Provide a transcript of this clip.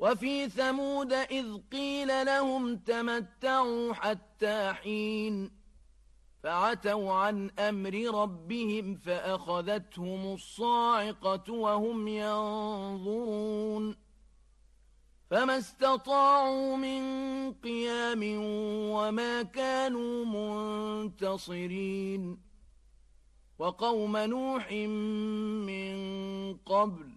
وفي ثمود إذ قيل لهم تمتعوا حتى حين فعتوا عن أمر ربهم فأخذتهم الصاعقة وهم ينظرون فما استطاعوا من قيام وما كانوا منتصرين وقوم نوح من قبل